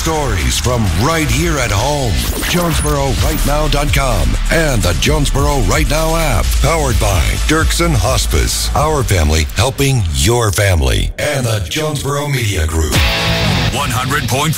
stories from right here at home. JonesboroRightNow.com and the Jonesboro Right Now app. Powered by Dirksen Hospice. Our family helping your family. And the Jonesboro Media Group. 100.5